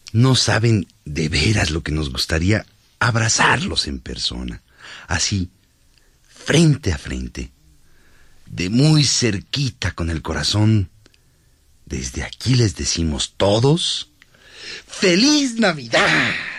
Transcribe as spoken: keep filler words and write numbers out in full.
No saben de veras lo que nos gustaría abrazarlos en persona, así, frente a frente, de muy cerquita con el corazón. Desde aquí les decimos todos, ¡Feliz Navidad!